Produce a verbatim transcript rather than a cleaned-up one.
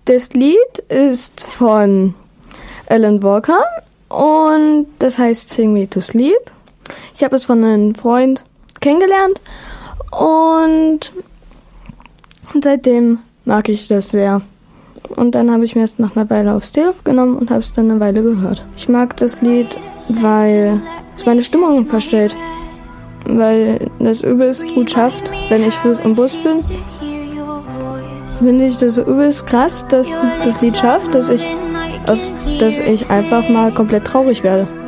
Das Lied ist von Alan Walker und das heißt Sing Me to Sleep. Ich habe es von einem Freund kennengelernt und seitdem mag ich das sehr. Und dann habe ich mir es nach einer Weile aufs Telefon genommen und habe es dann eine Weile gehört. Ich mag das Lied, weil es meine Stimmung verstellt. Weil das übelst gut schafft, wenn ich früh im Bus bin. Finde ich das übelst krass, dass das Lied schafft, dass ich, dass ich einfach mal komplett traurig werde.